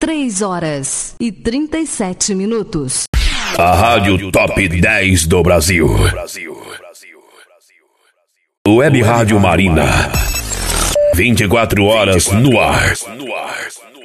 3h37. A Rádio Top 10 do Brasil. Web Rádio Marina. 24 horas no ar.